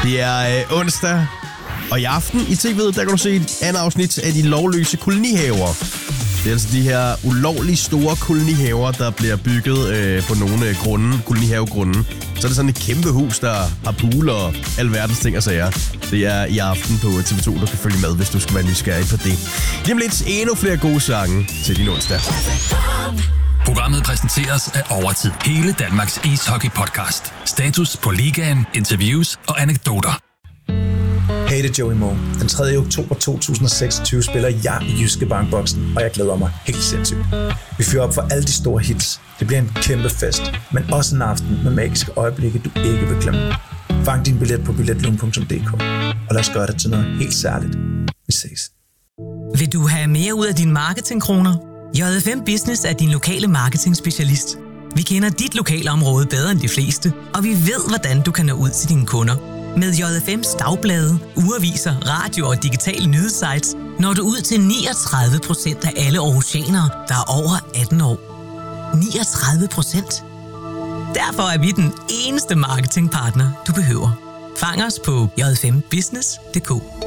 Det er onsdag, og i aften i tv'et, der kan du se et andet afsnit af de lovløse kolonihaver. Det er altså de her ulovligt store kolonihaver, der bliver bygget på nogle grunde, kolonihavegrunde. Så er det sådan et kæmpe hus, der har pool og alverdens ting og sager. Det er i aften på TV2, du kan følge med, hvis du skal være nysgerrig på det. Lige om lidt endnu flere gode sange til din onsdag. Programmet præsenteres af Overtid. Hele Danmarks ishockey-podcast. Status på ligaen, interviews og anekdoter. Hey, det er Joey Moe. Den 3. oktober 2026 spiller jeg i Jyske Bankboksen, og jeg glæder mig helt sindssygt. Vi fyrer op for alle de store hits. Det bliver en kæmpe fest, men også en aften med magiske øjeblikke, du ikke vil glemme. Fang din billet på billetlugen.dk, og lad os gøre det til noget helt særligt. Vi ses. Vil du have mere ud af dine marketingkroner? JFM Business er din lokale marketing-specialist. Vi kender dit lokalområde bedre end de fleste, og vi ved, hvordan du kan nå ud til dine kunder. Med JFM's dagblade, ugeaviser, radio og digitale nyhedssites når du ud til 39% af alle aarhusianere, der er over 18 år. 39%? Derfor er vi den eneste marketingpartner, du behøver. Fang os på jfmbusiness.dk.